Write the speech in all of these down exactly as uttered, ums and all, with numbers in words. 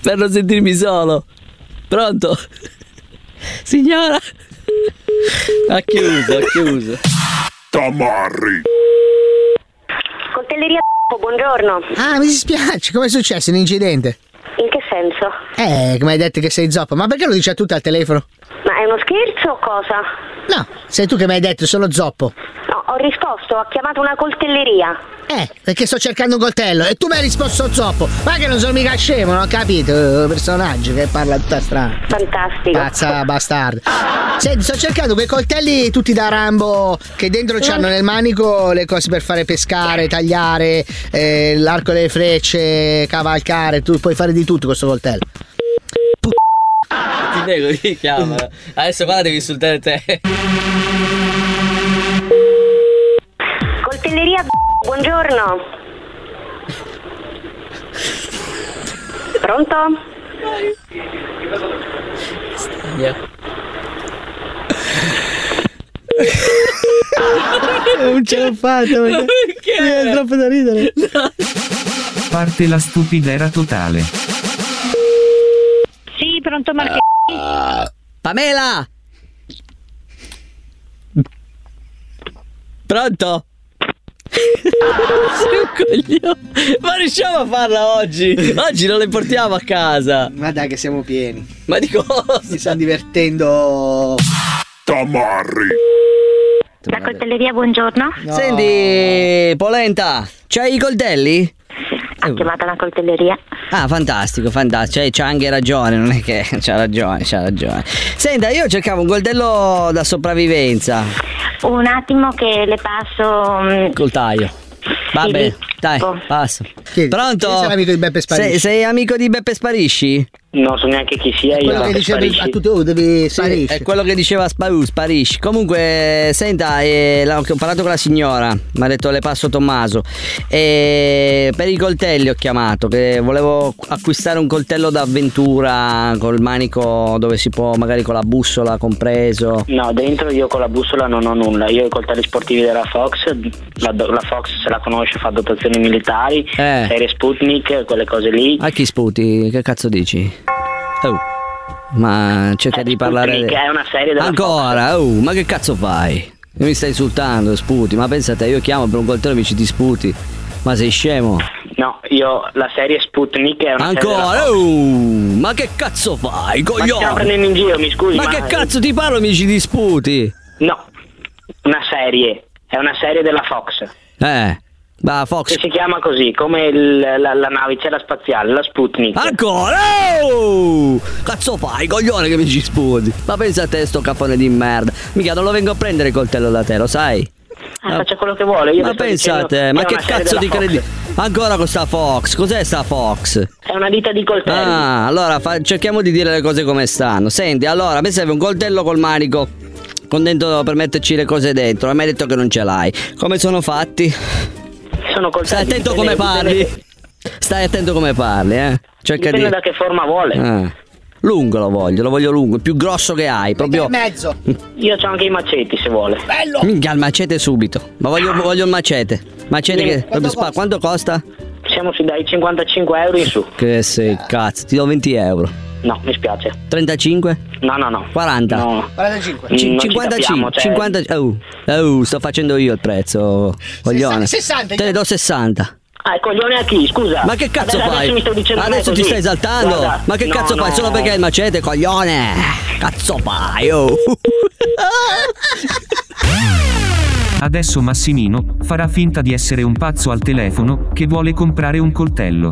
per non sentirmi solo. Pronto? Signora? Ha chiuso, ha chiuso. Tamarri. Coltelleria, buongiorno. Ah, mi dispiace, come è successo un incidente? In che senso? Eh, come hai detto che sei zoppo, ma perché lo dici a tutti al telefono? Ma è uno scherzo o cosa? No, sei tu che mi hai detto solo zoppo. No, ho risposto, ho chiamato una coltelleria. Eh, perché sto cercando un coltello e tu mi hai risposto zoppo. Ma che non sono mica scemo, non ho capito? Personaggio che parla tutta strana. Fantastico. Pazza bastardo. Senti, sto cercando quei coltelli tutti da Rambo che dentro c'hanno nel manico le cose per fare pescare, tagliare, eh, l'arco delle frecce, cavalcare. Tu puoi fare di tutto con questo coltello. Ti prego, ti chiama. Adesso qua devi insultare te. Coltelleria, buongiorno. Pronto? Non ce l'ho fatta perché, perché è troppo da ridere. No. Parte la stupidera totale. Sì, pronto Marchetti. Uh, Pamela! Pronto? Sei un coglione. Ma riusciamo a farla oggi? Oggi non le portiamo a casa. Ma dai che siamo pieni. Ma di cosa? Si sta divertendo. Tamarri. La coltelleria, buongiorno. No. Senti, Polenta, c'hai i coltelli? Ha chiamato la coltelleria. Ah, fantastico, fantastico. Cioè, c'ha anche ragione, non è che c'ha ragione, c'ha ragione. Senta, io cercavo un coltello da sopravvivenza. Un attimo che le passo. Col taglio. Va Sì, bene, dai, passo. Chiedi, Pronto? Sei amico di Beppe Sparisci? Sei, sei amico di Beppe Sparisci? Non so neanche chi sia io. Quello che diceva a tutti, oh, devi Sparisci. È quello che diceva Sparu, Sparisci. Comunque, senta, eh, ho parlato con la signora, mi ha detto le passo Tommaso. E per i coltelli ho chiamato, che volevo acquistare un coltello d'avventura col manico dove si può, magari con la bussola compreso. No, dentro io con la bussola non ho nulla. Io ho i coltelli sportivi della Fox. La, la Fox, se la conosce, fa dotazioni militari, eh. serie Sputnik, quelle cose lì. A chi sputi? Che cazzo dici? Oh, ma cerca eh, di parlare. Sputnik è una serie della Ancora? Fox. Oh, ma che cazzo fai? Mi stai insultando, sputi. Ma pensa a te, io chiamo per un coltello e mi ci ti sputi. Ma sei scemo? No, io la serie Sputnik è una Ancora? serie della Fox. Oh, ma che cazzo fai, coglione? Ma stiamo prendendo in giro, mi scusi. Ma, ma che cazzo ti parlo e mi ci disputi? No, una serie. È una serie della Fox. Eh, va Fox. Che si chiama così, come il, la, la navicella spaziale, la Sputnik. Ancora? Oh! Cazzo fai, coglione, che mi ci sputi? Ma pensa a te, sto caffone di merda. Mica non lo vengo a prendere il coltello da te, lo sai? Ah, faccia quello che vuole. Io ma pensa a te, ma che cazzo di credi? Ancora con sta Fox? Cos'è sta Fox? È una ditta di coltelli. Ah, allora fa, cerchiamo di dire le cose come stanno. Senti, allora, a me serve un coltello col manico con dentro per metterci le cose dentro. A me hai detto che non ce l'hai. Come sono fatti? Sono coltelli. Stai attento dipende, come parli. dipende, Stai attento come parli, eh. Cerca dipende di da che forma vuole. Ah. Lungo lo voglio, lo voglio lungo, il più grosso che hai, proprio. In mezzo. Io c'ho anche i maceti se vuole. Bello. Minchia, il macete subito. Ma voglio, voglio il macete. Macete Sì, che. quanto Spa, costa? quanto costa? Siamo sui dai cinquantacinque euro in su. Che sei cazzo, ti do venti euro. No, mi spiace. trentacinque? No, no, no. quaranta? No. quarantacinque. C- Non ci cinquantacinque, capiamo, cioè- cinquanta. Oh, oh, sto facendo io il prezzo, coglione. sessanta. Te ne do sessanta. Ah, il coglione a chi? Scusa. Ma che cazzo adesso, fai? Adesso mi stai dicendo Adesso così. ti stai esaltando? Guarda, Ma che no, cazzo fai? no. Solo perché hai il macete, coglione? Cazzo fai, oh. Adesso Massimino farà finta di essere un pazzo al telefono che vuole comprare un coltello.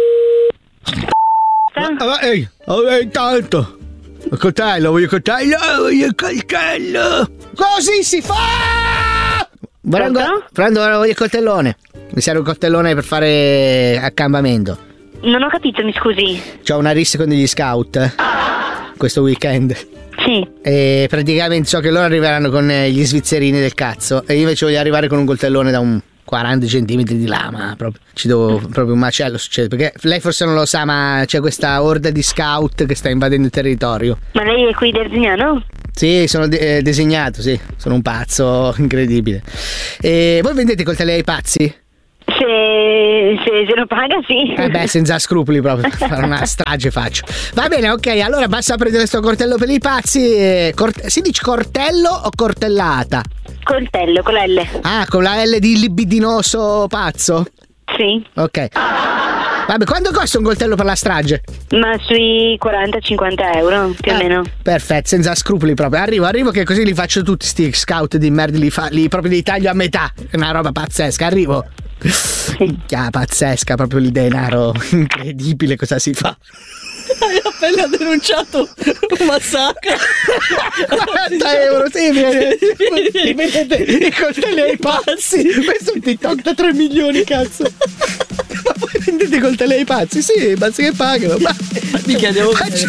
Ah, ehi, oh, ehi, tanto. Il coltello, voglio il coltello, voglio il coltello. Così si fa! Prendo, prendo, voglio il coltellone. Mi serve un coltellone per fare accampamento. Non ho capito, mi scusi. C'ho una rissa con degli scout questo weekend. Sì. E praticamente so che loro arriveranno con eh, gli svizzerini del cazzo. E io invece voglio arrivare con un coltellone da un quaranta centimetri di lama. Proprio. Ci devo proprio un macello succede. Perché lei forse non lo sa, ma c'è questa orda di scout che sta invadendo il territorio. Ma lei è qui del Zignano? Sì, sono de- eh, disegnato, sì. Sono un pazzo incredibile. E voi vendete coltelli ai pazzi? Se, se, se lo paga, sì. Eh beh, senza scrupoli proprio, per fare una strage faccio. Va bene, ok, allora basta prendere sto coltello per i pazzi. eh, cort- si dice cortello o cortellata? Coltello con la L. Ah, con la L di libidinoso pazzo? Sì. Ok. Vabbè, quanto costa un coltello per la strage? Ma sui quaranta cinquanta euro, più o Ah, meno. Perfetto, senza scrupoli proprio. Arrivo, arrivo che così li faccio tutti sti scout di merda, li, fa, li proprio li taglio a metà. È una roba pazzesca, arrivo. Minchia, pazzesca, proprio il denaro. Incredibile cosa si fa. Hai appena denunciato un massacro. quaranta euro, sì, viene. Vedete i coltelli ai pazzi. Questo è un TikTok da tre milioni, cazzo. Ma poi vendete i coltelli ai pazzi? Sì, basta che pagano. Ma Mica devo faccio